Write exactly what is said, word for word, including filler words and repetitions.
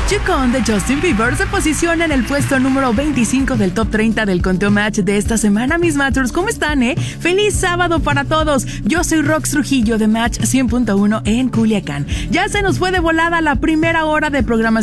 You Can de Justin Bieber se posiciona en el puesto número veinticinco del top treinta del conteo Match de esta semana. Mis Matchers, ¿cómo están, eh? ¡Feliz sábado para todos! Yo soy Rox Trujillo de Match cien punto uno en Culiacán. Ya se nos fue de volada la primera hora de programación